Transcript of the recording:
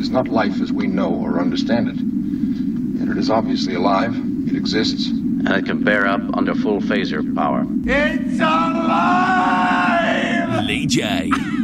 is not life as we know or understand it. Yet it is obviously alive. It exists. And it can bear up under full phaser power. It's alive! Lee J.